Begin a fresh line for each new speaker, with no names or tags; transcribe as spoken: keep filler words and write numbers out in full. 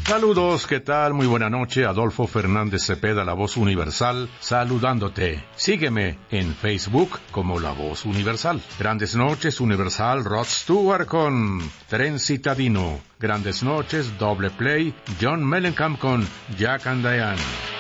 Saludos, ¿qué tal? Muy buena noche. Adolfo Fernández Cepeda, La Voz Universal, saludándote. Sígueme en Facebook como La Voz Universal. Grandes noches, Universal, Rod Stewart con Tren Citadino. Grandes noches, Doble Play, John Mellencamp con Jack and Diane.